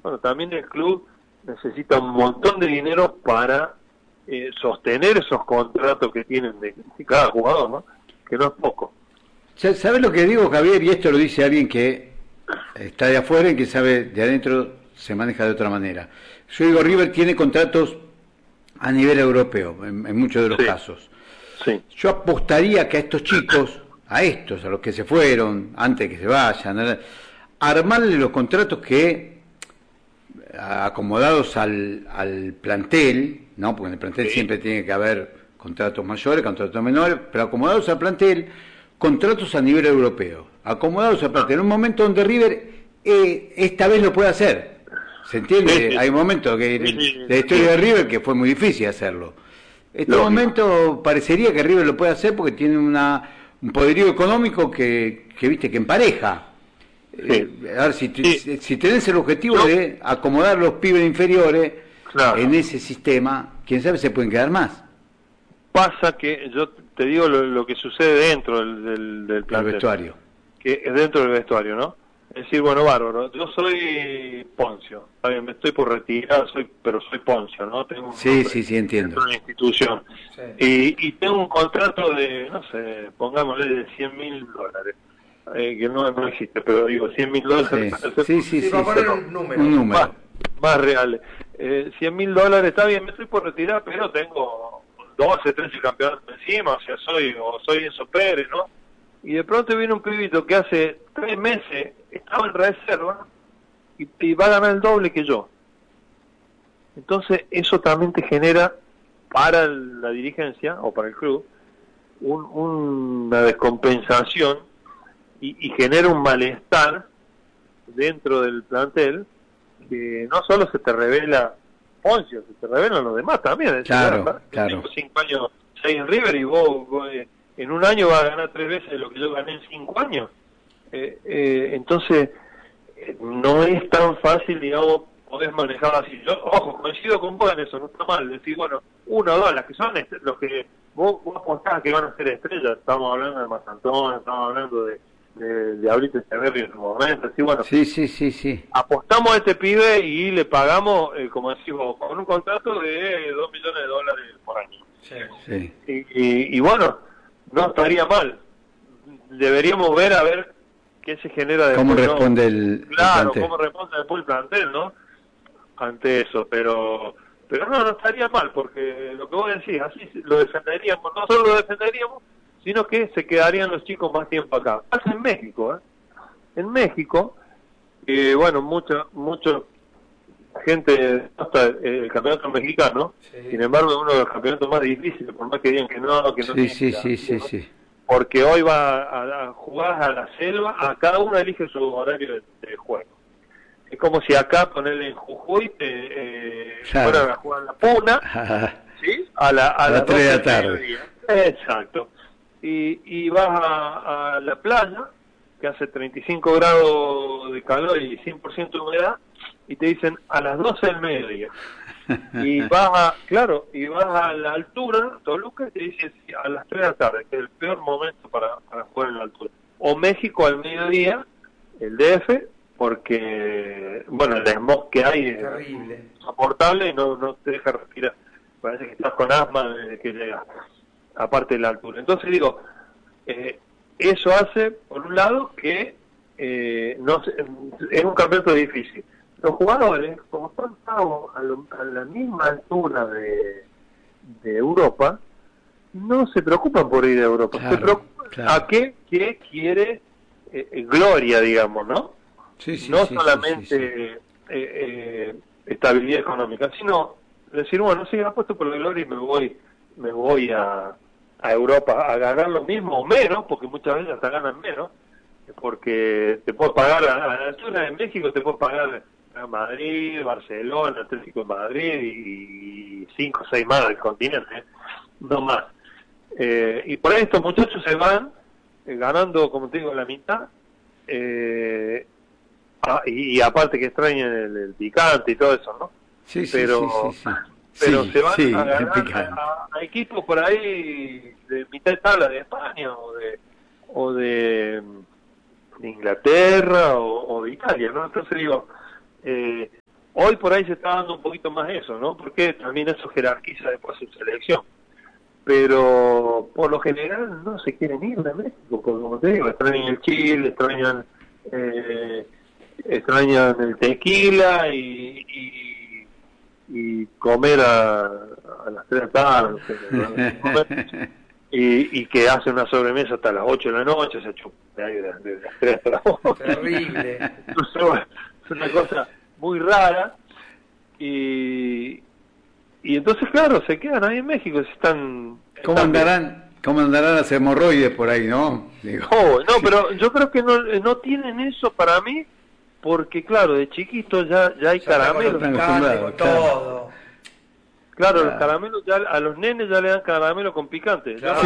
bueno, también el club necesita un montón de dinero para sostener esos contratos que tienen de cada jugador, ¿no? Que no es poco. ¿Sabes lo que digo, Javier? Y esto lo dice alguien que está de afuera y que sabe de adentro se maneja de otra manera. Yo digo, River tiene contratos a nivel europeo, en muchos de los casos. Sí. Yo apostaría que a estos chicos, a los que se fueron, antes de que se vayan, armarle los contratos que, acomodados al plantel, ¿no? Porque en el plantel siempre tiene que haber contratos mayores, contratos menores, pero acomodados al plantel, contratos a nivel europeo, acomodados al plantel, en un momento donde River esta vez lo puede hacer. ¿Se entiende? Sí. Hay momentos que la historia de River que fue muy difícil hacerlo. Este momento parecería que River lo puede hacer porque tiene un poderío económico que viste que empareja. A ver, si tenés el objetivo de acomodar los pibes inferiores en ese sistema, quién sabe se pueden quedar más. Pasa que yo te digo lo que sucede dentro del plantel, el vestuario, que es dentro del vestuario, ¿no? Es decir, bueno, bárbaro, yo soy Poncio, ¿sabes? Me estoy por retirar, pero soy Poncio, ¿no? Tengo un sí, entiendo. Una institución. Sí. Y tengo un contrato de, no sé, pongámosle de $100.000, que no existe, pero digo, $100.000. Sí. Va a poner un número. Más real. $100.000, está bien, me estoy por retirar, pero tengo 12, 13 campeonatos encima, o sea, soy Enzo Pérez, ¿no? Y de pronto viene un pibito que hace 3 meses estaba en reserva y va a ganar el doble que yo. Entonces eso también te genera para la dirigencia o para el club una descompensación y genera un malestar dentro del plantel que no solo se te revela Poncio, se te revelan los demás también. Es claro. Tengo 5 años, 6 en River y vos en un año vas a ganar 3 veces lo que yo gané en 5 años. Entonces, no es tan fácil, digamos, poder manejar así. Yo, ojo, coincido con vos en eso, no está mal. Decir, bueno, 1 o 2, las que son los que vos apostás que van a ser estrellas. Estamos hablando de Mazantón, estamos hablando de Abrito Echeverri en su momento. Así, bueno, sí. Apostamos a este pibe y le pagamos, como decimos, con un contrato de $2 millones por año. Sí. Y bueno, no estaría mal. Deberíamos ver a ver qué se genera después. ¿Cómo responde el plantel? Cómo responde después el plantel, ¿no? Ante eso, pero no estaría mal, porque lo que vos decís, así lo defenderíamos, no solo lo defenderíamos, sino que se quedarían los chicos más tiempo acá. Pasa en México, En México, bueno, mucha gente hasta el campeonato mexicano, sin embargo es uno de los campeonatos más difíciles, por más que digan que no Sí. Porque hoy va a jugar a la selva, a cada uno elige su horario de juego. Es como si acá ponerle en Jujuy fueran a jugar en la Puna, ¿sí? a las 3 de la tarde. Exacto. Y vas a la playa, que hace 35 grados de calor y 100% de humedad, y te dicen a las 12 del mediodía. Y vas a la altura, Toluca, y te dicen a las 3 de la tarde, que es el peor momento para jugar en la altura. O México al mediodía, el DF, porque, bueno, el smog que hay es terrible, insoportable y no te deja respirar. Parece que estás con asma desde que llegas, aparte de la altura. Entonces digo, eso hace, por un lado, que es un campeonato difícil. Los jugadores, como están a la misma altura de Europa, no se preocupan por ir a Europa, se preocupan a qué quiere gloria, digamos, ¿no? No solamente estabilidad económica, sino decir, bueno, sí, apuesto por la gloria y me voy a Europa a ganar lo mismo o menos, porque muchas veces hasta ganan menos, porque te puedes pagar a la altura de México, te puedes pagar a Madrid, Barcelona, Atlético de Madrid y 5 o 6 más del continente, no más. Y por ahí estos muchachos se van ganando, como te digo, la mitad, y aparte que extrañan el picante y todo eso, ¿no? Pero se van a ganar a equipos por ahí de mitad de tabla de España o de Inglaterra o de Italia, ¿no? Entonces digo, hoy por ahí se está dando un poquito más eso, ¿no? Porque también eso jerarquiza después su selección. Pero por lo general no se quieren ir de México, porque como te digo, extrañan el chile, extrañan el tequila y comer a las 3 de la tarde, y que hace una sobremesa hasta las 8 de la noche, se chupa de las 3 hasta las 8. Terrible. Es una cosa muy rara, y entonces, claro, se quedan ahí en México, ¿Cómo andarán las hemorroides por ahí, no? Digo. No, pero yo creo que no tienen eso para mí, porque claro, de chiquitos ya hay caramelos. Todo. Claro, los caramelos, ya a los nenes ya le dan caramelo con picante. Claro,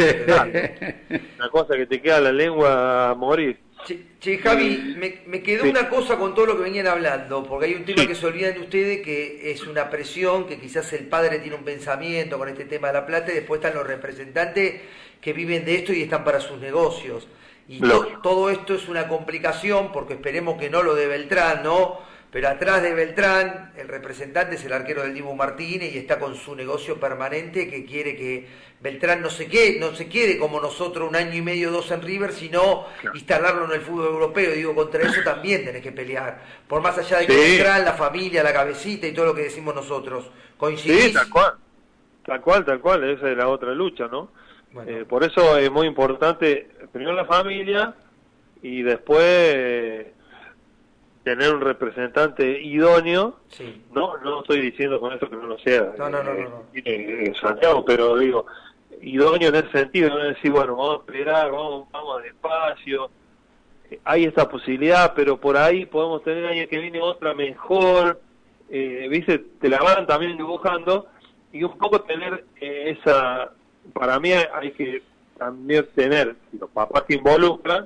una cosa que te queda la lengua a morir. Che, Javi, me quedó una cosa con todo lo que venían hablando, porque hay un tema que se olvidan ustedes, que es una presión, que quizás el padre tiene un pensamiento con este tema de la plata, y después están los representantes que viven de esto y están para sus negocios. Y todo esto es una complicación, porque esperemos que no lo de Beltrán, ¿no? Pero atrás de Beltrán, el representante es el arquero del Dibu Martínez y está con su negocio permanente, que quiere que Beltrán no se quede como nosotros 1 año y medio, 2 en River, sino instalarlo en el fútbol europeo. Digo, contra eso también tenés que pelear. Por más allá de que Beltrán, la familia, la cabecita y todo lo que decimos nosotros. ¿Coincidís? Sí, tal cual, esa es la otra lucha, ¿no? Bueno. Por eso es muy importante, primero la familia y después tener un representante idóneo. Sí. No estoy diciendo con esto que no lo sea. No. Santiago, pero digo, idóneo en ese sentido, no decir, bueno, vamos a esperar, vamos despacio. Hay esta posibilidad, pero por ahí podemos tener año que viene otra mejor. ¿Viste? Te la van también dibujando y un poco tener esa... Para mí hay que también tener, si los papás se involucran,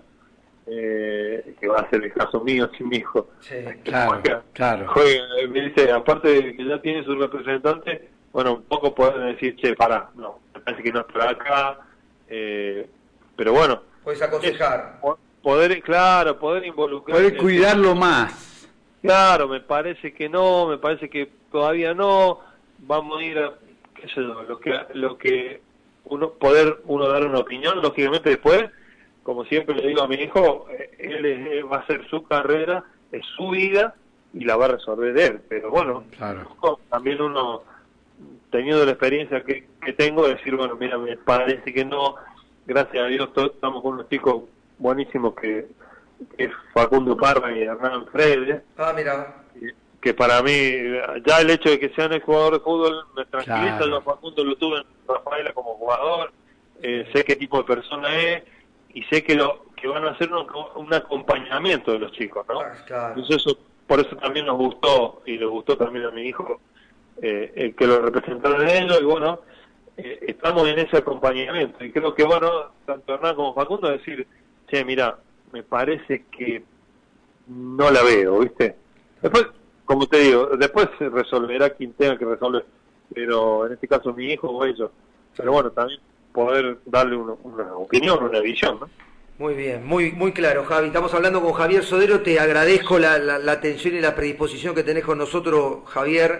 que va a ser el caso mío sin mi hijo. Sí, claro. Me dice, aparte de que ya tiene su representante, bueno, un poco poder decir, che, pará, no, me parece que no es por acá, pero bueno. Puedes aconsejar. Poder involucrar. Poder cuidarlo más. Claro, me parece que todavía no, vamos a ir a, qué sé yo, lo que uno dar una opinión, lógicamente después, como siempre le digo a mi hijo, él va a hacer su carrera, es su vida y la va a resolver él. Pero bueno, claro. También uno, teniendo la experiencia que tengo, decir, bueno, mira, me parece que no, gracias a Dios estamos con unos chicos buenísimos que es Facundo Parra y Hernán Freire. Mira. Que para mí, ya el hecho de que sean el jugador de fútbol me tranquiliza. Claro. Yo a Facundo lo tuve en Rafaela como jugador, sé qué tipo de persona es, y sé que van a hacer un acompañamiento de los chicos, ¿no? Claro. Entonces por eso también nos gustó, y le gustó también a mi hijo, el que lo representaron ellos, y bueno, estamos en ese acompañamiento, y creo que bueno, tanto Hernán como Facundo decir, che, mira, me parece que no la veo, ¿viste? Después, como te digo, después se resolverá quien tenga que resolver, pero en este caso mi hijo o ellos, pero bueno, también poder darle una opinión, una visión, ¿no? Muy bien, muy claro, Javi. Estamos hablando con Javier Sodero. Te agradezco la atención y la predisposición que tenés con nosotros, Javier.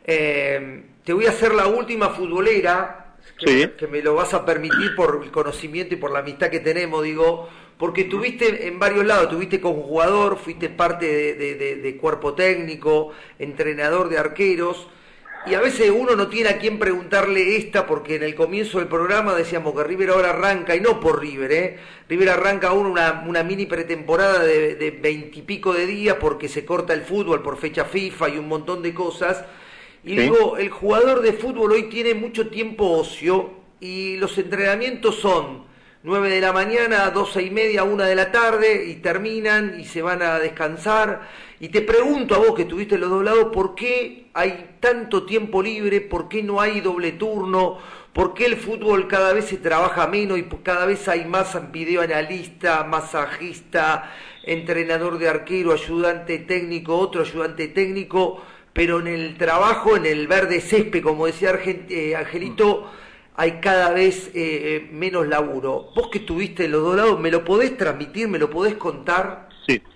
Te voy a hacer la última futbolera, que me lo vas a permitir por el conocimiento y por la amistad que tenemos, digo, porque estuviste en varios lados, estuviste como jugador, fuiste parte de cuerpo técnico, entrenador de arqueros. Y a veces uno no tiene a quién preguntarle esta, porque en el comienzo del programa decíamos que River ahora arranca, y no por River, River arranca ahora una mini pretemporada de 20 y pico de días, porque se corta el fútbol por fecha FIFA y un montón de cosas. Y digo, el jugador de fútbol hoy tiene mucho tiempo ocio, y los entrenamientos son 9 de la mañana, 12:30, 1 de la tarde, y terminan y se van a descansar. Y te pregunto a vos, que estuviste en los dos lados, ¿por qué hay tanto tiempo libre? ¿Por qué no hay doble turno? ¿Por qué el fútbol cada vez se trabaja menos y cada vez hay más videoanalista, masajista, entrenador de arquero, ayudante técnico, otro ayudante técnico? Pero en el trabajo, en el verde césped, como decía Angelito, hay cada vez menos laburo. Vos que estuviste en los dos lados, ¿me lo podés transmitir, me lo podés contar? Sí.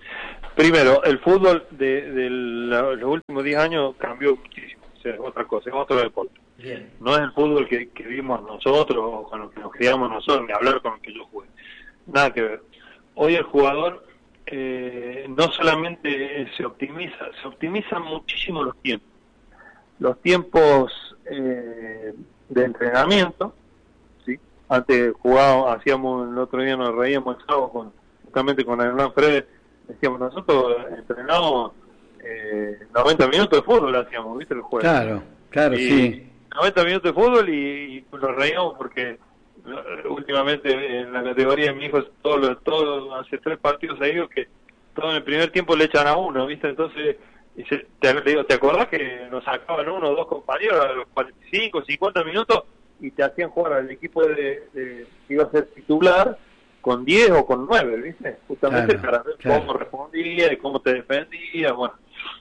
Primero, el fútbol de los últimos 10 años cambió muchísimo, o sea, es otra cosa, es otro deporte. Bien. No es el fútbol que vimos nosotros o con lo que nos criamos nosotros, ni hablar con lo que yo jugué. Nada que ver. Hoy el jugador no solamente se optimiza muchísimo los tiempos. Los tiempos de entrenamiento, ¿sí? Antes hacíamos, el otro día nos reíamos el sábado justamente con Hernán Fredes, decíamos, nosotros entrenamos 90 minutos de fútbol, hacíamos, ¿viste? El jueves. Claro, sí. 90 minutos de fútbol y nos reíamos porque últimamente en la categoría de mi hijo todo hace 3 partidos seguidos que todo en el primer tiempo le echan a uno, ¿viste? Entonces ¿te acordás que nos sacaban 1 o 2 compañeros a los 45, 50 minutos y te hacían jugar al equipo que iba a ser titular con 10 o con 9, ¿viste? Justamente para ver cómo respondía y cómo te defendía, bueno.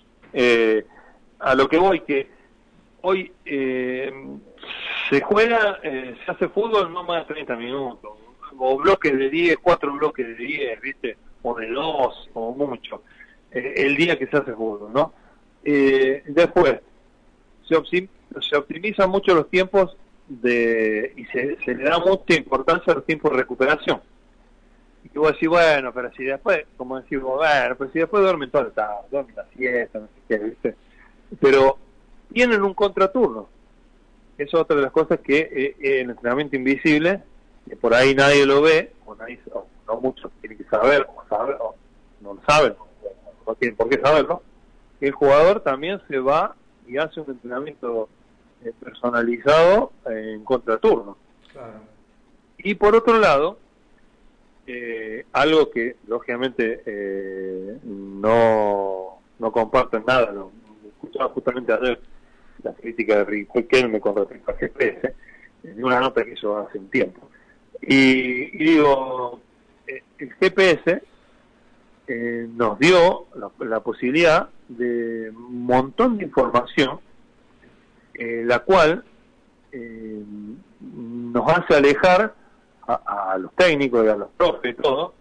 A lo que voy, que hoy se juega, se hace fútbol no más de 30 minutos, o bloques de 10, 4 bloques de 10, ¿viste? O de 2, como mucho, el día que se hace fútbol, ¿no? Después, se optimizan mucho los tiempos y se le da mucha importancia a los tiempos de recuperación. Y vos decís, bueno, pero si después, como decís, bueno, pero si después duermen toda la tarde, duermen la siesta, no sé qué, ¿viste? Pero tienen un contraturno. Es otra de las cosas que el entrenamiento invisible, que por ahí nadie lo ve, o no muchos tienen que saber, o no lo saben, no tienen por qué saberlo, que el jugador también se va y hace un entrenamiento personalizado en contraturno. Claro. Y por otro lado, algo que lógicamente no comparto nada, lo escuchaba justamente ayer la crítica de Riquelme con respecto al GPS, en una nota que hizo hace un tiempo. Y digo, el GPS nos dio la posibilidad de un montón de información, la cual nos hace alejar a los técnicos y a los profes y todo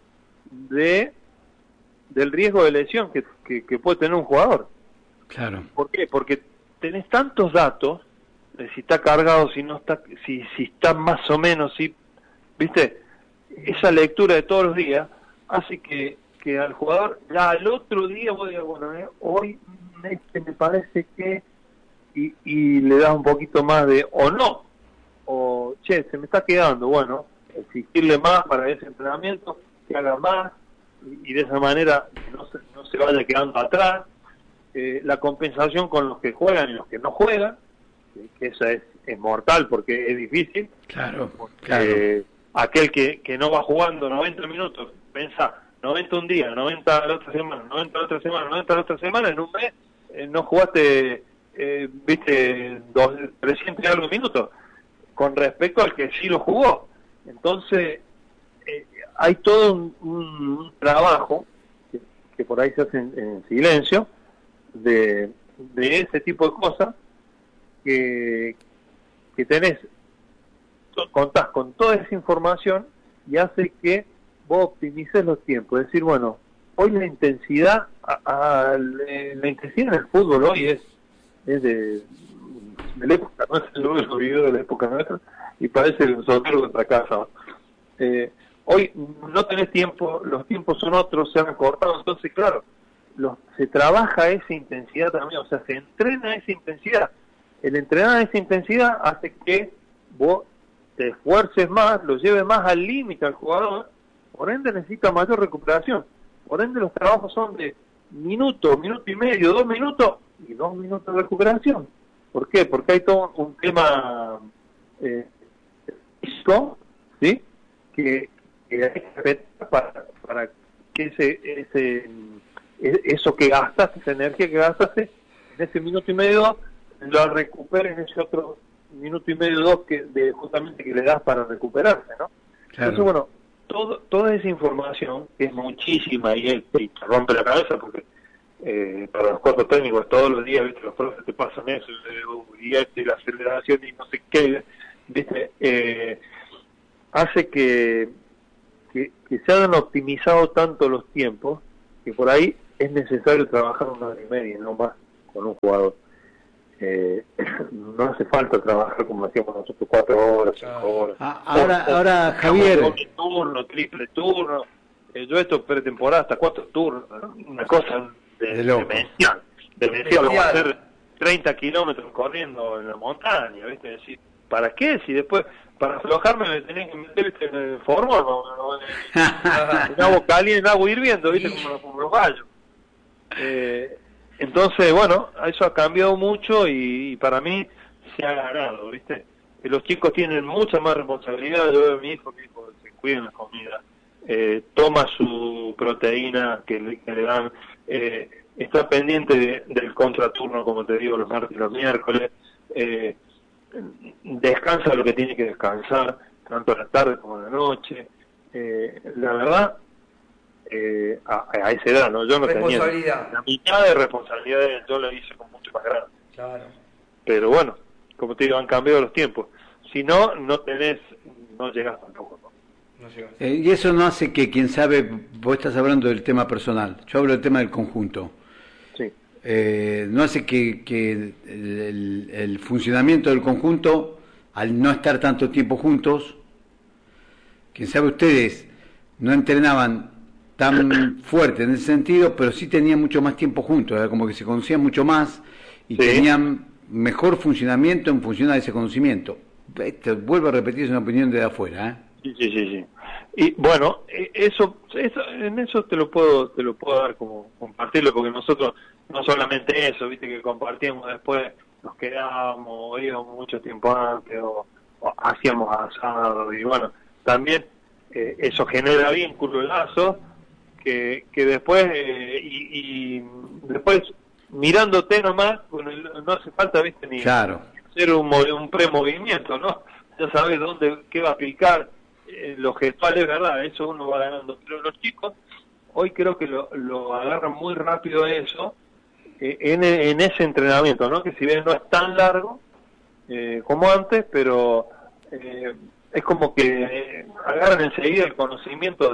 del riesgo de lesión que puede tener un jugador. Claro. ¿Por qué? Porque tenés tantos datos de si está cargado, si no está, si está más o menos, si, ¿viste? Esa lectura de todos los días hace que al jugador ya al otro día vos digas, bueno, hoy me parece que y le das un poquito más de o no, o che, se me está quedando, bueno, exigirle más para ese entrenamiento, que haga más y de esa manera no se vaya quedando atrás. La compensación con los que juegan y los que no juegan, que esa es mortal porque es difícil. Claro. Aquel que no va jugando 90 minutos, pensá, 90 un día, 90 la otra semana, 90 la otra semana, 90 la otra semana, en un mes no jugaste, viste, 300 y algo minutos, con respecto al que sí lo jugó. Entonces, hay todo un trabajo que por ahí se hace en silencio, de ese tipo de cosas que contás con toda esa información y hace que vos optimices los tiempos. Es decir, bueno, hoy la intensidad la intensidad en el fútbol hoy es de la época nuestra. Yo veo videos de la época nuestra y parece que nosotros nuestra casa. Hoy no tenés tiempo, los tiempos son otros, se han acortado, entonces claro, se trabaja esa intensidad también, o sea, se entrena esa intensidad. El entrenar esa intensidad hace que vos te esfuerces más, lo lleves más al límite al jugador, por ende necesita mayor recuperación. Por ende los trabajos son de minuto y medio, 2 minutos y 2 minutos de recuperación. ¿Por qué? Porque hay todo un tema físico, ¿sí? Que hay que respetar para que eso que gastaste, esa energía que gastaste en ese minuto y medio, lo recuperes en ese otro minuto y medio, 2 justamente que le das para recuperarse, ¿no? Claro. Entonces, bueno, toda esa información, que es muchísima y te rompe la cabeza, porque para los cuerpos técnicos todos los días, ¿viste? Los profes te pasan eso, y la aceleración y no sé qué, ¿viste? Hace que se hayan optimizado tanto los tiempos, que por ahí es necesario trabajar 1 hora y media, no más, con un jugador. No hace falta trabajar como hacíamos nosotros 4 horas, 5 horas. Ahora Javier, doble turno, triple turno, yo esto pretemporada hasta 4 turnos, ¿no? Una cosa de loco. Demencial, vamos a hacer 30 kilómetros corriendo en la montaña, ¿viste? Decir, ¿para qué? Si después, para aflojarme me tenían que meter, ¿viste? En el formol, en agua caliente, en agua hirviendo, ¿viste? Como los gallos. Entonces, bueno, eso ha cambiado mucho y para mí se ha ganado, ¿viste? Los chicos tienen mucha más responsabilidad. Yo veo a mi hijo que se cuida en la comida, toma su proteína que le dan, está pendiente del contraturno, como te digo, los martes y los miércoles, descansa lo que tiene que descansar, tanto a la tarde como a la noche. La verdad, a esa edad, ¿no? Yo no tenía la mitad de responsabilidades, yo lo hice con mucho más grande. Claro. Pero bueno, como te digo, han cambiado los tiempos. Si no, no llegas tampoco, ¿no? Y eso no hace que, quien sabe, vos estás hablando del tema personal, yo hablo del tema del conjunto. Sí. No hace que el funcionamiento del conjunto, al no estar tanto tiempo juntos, quien sabe, ustedes no entrenaban tan fuerte en ese sentido, pero sí tenían mucho más tiempo juntos, era como que se conocían mucho más y tenían mejor funcionamiento en función a ese conocimiento. Vuelvo a repetir, es una opinión de afuera, ¿eh? Sí. Y bueno, en eso te lo puedo dar como compartirlo, porque nosotros no solamente eso, viste, que compartíamos después, nos quedábamos, íbamos mucho tiempo antes o hacíamos asado, y bueno, también eso genera vínculos, lazos que después y después mirándote nomás, no hace falta, viste, ni hacer un premovimiento, ¿no? Ya sabes qué va a picar, los gestuales, ¿verdad? Eso uno va ganando. Pero los chicos hoy creo que lo agarran muy rápido eso, en ese entrenamiento, ¿no? Que si bien no es tan largo como antes, pero es como que agarran enseguida el conocimiento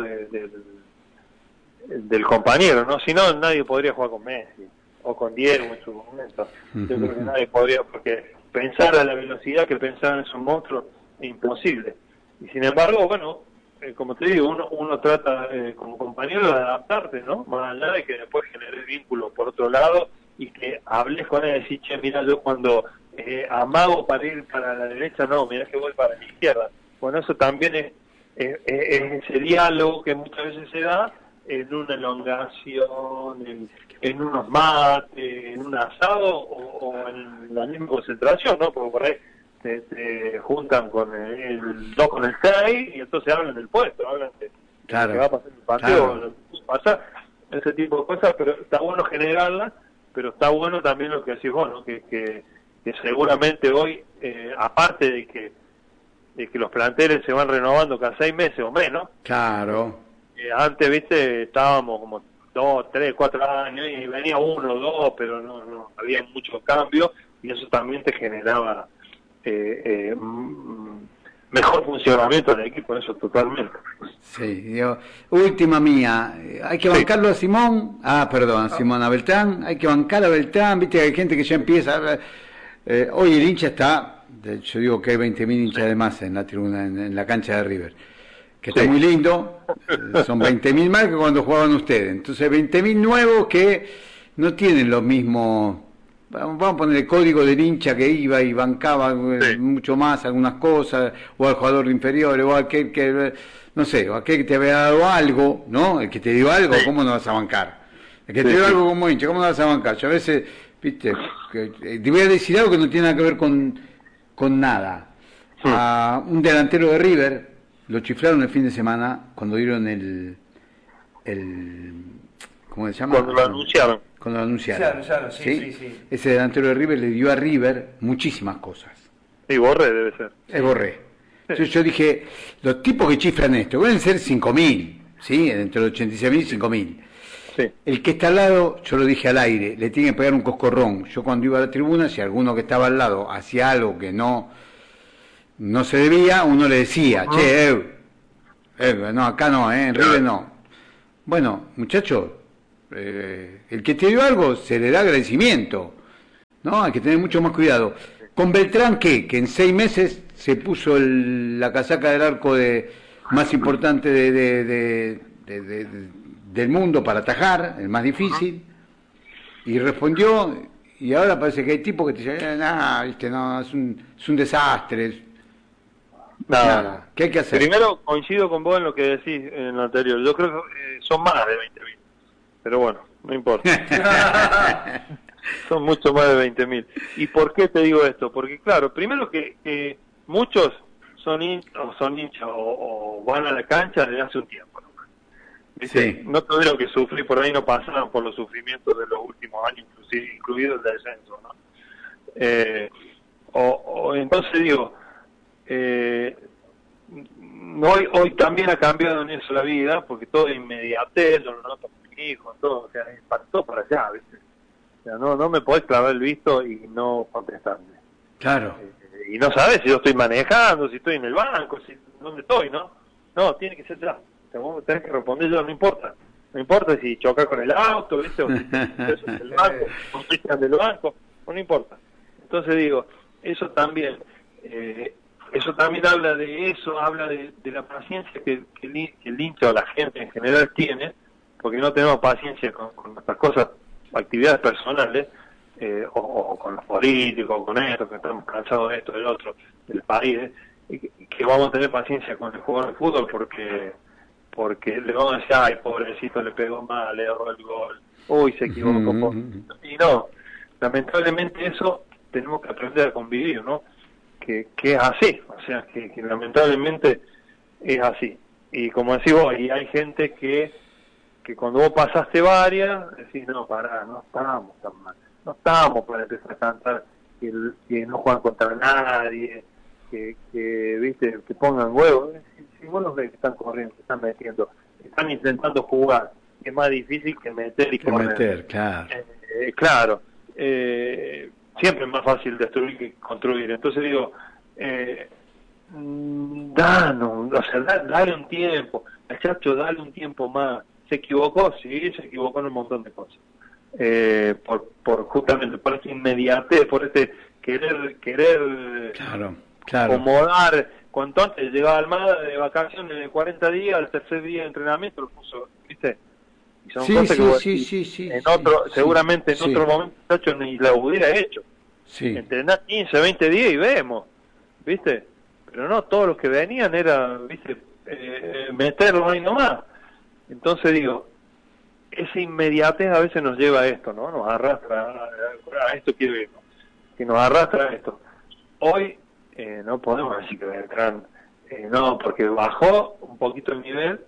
del compañero, ¿no? Si no, nadie podría jugar con Messi o con Diego en su momento. Yo creo que nadie podría, porque pensar a la velocidad que pensaban esos monstruos es imposible. Y sin embargo, bueno, como te digo, uno trata como compañero de adaptarte, ¿no? Más allá de que después generes vínculos por otro lado y que hables con él y decís, che, mira, yo cuando amago para ir para la derecha, no, mira que voy para la izquierda. Bueno, eso también es ese diálogo que muchas veces se da en una elongación, en unos mates, en un asado o en la misma concentración, ¿no? Porque por ahí te juntan con el 2 con el 6 y entonces hablan del puesto, hablan de que va a pasar el partido, pasa ese tipo de cosas, pero está bueno generarlas, pero está bueno también lo que decís vos, ¿no? Que seguramente hoy, aparte de que los planteles se van renovando cada 6 meses o menos, antes, viste, estábamos como 2, 3, 4 años y venía 1 o 2, pero no había mucho cambio y eso también te generaba mejor funcionamiento del equipo, eso totalmente. Sí, última mía, hay que bancarlo a Simón, Simón, a Beltrán, hay que bancar a Beltrán, viste que hay gente que ya empieza, hoy el hincha está, yo digo que hay 20.000 hinchas de más en la tribuna, en la cancha de River, que está muy lindo, son 20.000 más que cuando jugaban ustedes, entonces 20.000 nuevos que no tienen los mismos. Vamos a poner el código del hincha que iba y bancaba mucho más algunas cosas, o al jugador de inferiores, o aquel que, no sé, o aquel que te había dado algo, ¿no? El que te dio algo, ¿cómo no vas a bancar? El que te dio algo como hincha, ¿cómo no vas a bancar? Yo a veces, viste, te voy a decir algo que no tiene nada que ver con nada. A un delantero de River lo chiflaron el fin de semana cuando dieron el ¿cómo se llama? Cuando lo anunciaron. Sí. Ese delantero de River le dio a River muchísimas cosas. Y Borré debe ser. Es Borré. Sí. Entonces yo dije, los tipos que chiflan esto, pueden ser 5.000, ¿sí? Entre los 86.000 y 5.000. Sí. El que está al lado, yo lo dije al aire, le tiene que pegar un coscorrón. Yo cuando iba a la tribuna, si alguno que estaba al lado hacía algo que no se debía, uno le decía, che, no, acá no, en River no. Bueno, muchachos, el que te dio algo se le da agradecimiento, ¿no? Hay que tener mucho más cuidado. Con Beltrán, que en 6 meses se puso la casaca del arco más importante del mundo para atajar, el más difícil, y respondió, y ahora parece que hay tipos que te dicen, no, es un desastre. Nada. ¿Qué hay que hacer? Primero, coincido con vos en lo que decís en lo anterior. Yo creo que son más de 20.000. Pero bueno, no importa. Son mucho más de 20.000. ¿Y por qué te digo esto? Porque claro, primero que muchos son hinchas o van a la cancha desde hace un tiempo. ¿Viste? Sí. No tuvieron que sufrir, por ahí no pasaron por los sufrimientos de los últimos años, incluido el descenso, ¿no? Entonces digo, hoy también ha cambiado en eso la vida, porque todo es inmediatez, yo lo noto con mi hijo, todo, o sea, impactó para allá, ¿viste? O sea, no me podés clavar el visto y no contestarme. Claro. Y no sabes si yo estoy manejando, si estoy en el banco, dónde estoy, ¿no? No, tiene que ser ya. O sea, vos tenés que responder yo, no importa. No importa si choca con el auto, ¿viste? O si el banco, o si del banco, no importa. Entonces digo, eso también habla de eso, habla de la paciencia que el hincha o la gente en general tiene, porque no tenemos paciencia con nuestras cosas, actividades personales, o con los políticos, con esto, que estamos cansados de esto, del otro, del país, y que vamos a tener paciencia con el jugador de fútbol porque le vamos a decir, ay, pobrecito, le pegó mal, le erró el gol, uy, se equivocó. Y no, lamentablemente eso tenemos que aprender a convivir, ¿no? Que es así, o sea, que lamentablemente es así. Y como decís vos, y hay gente que cuando vos pasaste varias, decís, no, pará, no estamos tan mal, no estamos para empezar a cantar que no juegan contra nadie, que viste, que pongan huevos. Si vos los ves que están corriendo, que están metiendo, que están intentando jugar, es más difícil que meter y correr. Claro. Claro. Siempre es más fácil destruir que construir. Entonces digo, dale un tiempo, muchacho, dale un tiempo más. ¿Se equivocó? Sí, se equivocó en un montón de cosas. Justamente por esta inmediatez, por este querer claro. acomodar. Cuanto antes llegaba Almada de vacaciones de 40 días, al tercer día de entrenamiento lo puso, ¿viste? Y son cosas que seguramente en otro momento muchacho ni la hubiera hecho. Sí. Entrenar 15, 20 días y vemos, ¿viste? Pero no, todos los que venían era, ¿viste? Meterlo ahí nomás. Entonces digo, esa inmediatez a veces nos lleva a esto, ¿no? Nos arrastra a esto que nos arrastra a esto. Hoy no podemos decir que Beltrán, no, porque bajó un poquito el nivel,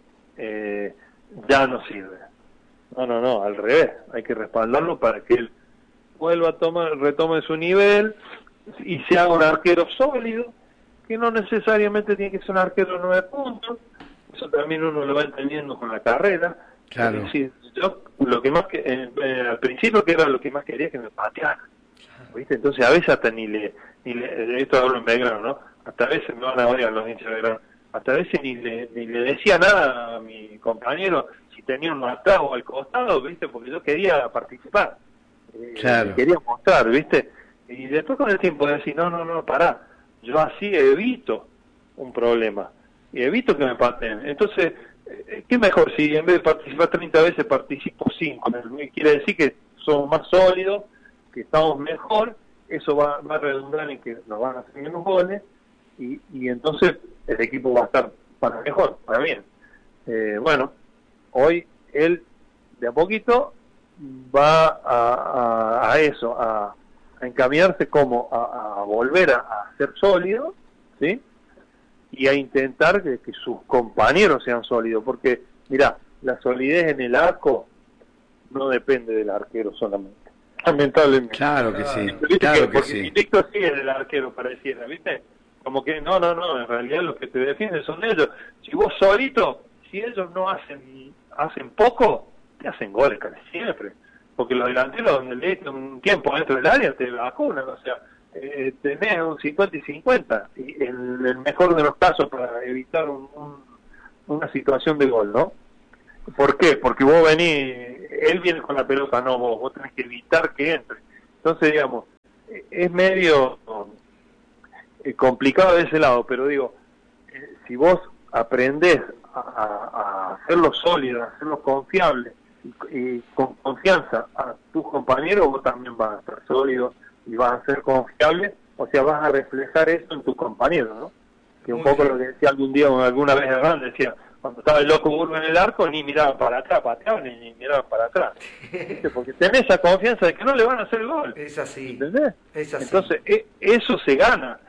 ya no sirve. No, al revés, hay que respaldarlo para que él vuelva retome su nivel y se haga un arquero sólido, que no necesariamente tiene que ser un arquero de 9 puntos, eso también uno lo va entendiendo con la carrera. Claro. Es decir, yo lo que más al principio que era lo que más quería que me pateara, ¿viste? Entonces a veces hasta ni le esto hablo en Belgrano, ¿no? Hasta a veces me van a odiar los hinchas de Belgrano, hasta a veces ni le decía nada a mi compañero si tenía un atrás o al costado, ¿viste? Porque yo quería participar, claro. Quería mostrar, ¿viste? Y después con el tiempo decir, no, pará, yo así evito un problema y evito que me pateen. Entonces, ¿qué mejor si en vez de participar 30 veces participo 5? Quiere decir que somos más sólidos, que estamos mejor, eso va a redundar en que nos van a hacer menos goles y entonces el equipo va a estar para mejor, para bien. Bueno, hoy él de a poquito va a eso, a encaminarse como a volver a ser sólido, ¿sí? Y a intentar que sus compañeros sean sólidos, porque mirá, la solidez en el arco no depende del arquero solamente, lamentablemente. Claro que sí, porque sí. Víctor sí es el arquero, pareciera, ¿viste? Como que no, en realidad los que te defienden son ellos. Si vos solito, si ellos no hacen poco, te hacen goles casi siempre, porque los delanteros donde le un tiempo dentro del área te vacunan, o sea, tenés un 50 y 50, y en el mejor de los casos para evitar una situación de gol, ¿no? ¿Por qué? Porque vos venís, él viene con la pelota, no vos tenés que evitar que entre. Entonces, digamos, es medio complicado de ese lado, pero digo, si vos aprendés a hacerlo sólido, a hacerlo confiable y con confianza a tus compañeros, vos también vas a ser sólido y vas a ser confiable, o sea, vas a reflejar eso en tus compañeros, ¿no? Que un poco lo que decía algún día, alguna vez Hernán decía, cuando estaba el loco Burgo en el arco, ni miraba para atrás, pateaban ni miraban para atrás. ¿Viste? Porque tenés esa confianza de que no le van a hacer el gol. Es así. ¿Entendés? Es así. Entonces, eso se gana.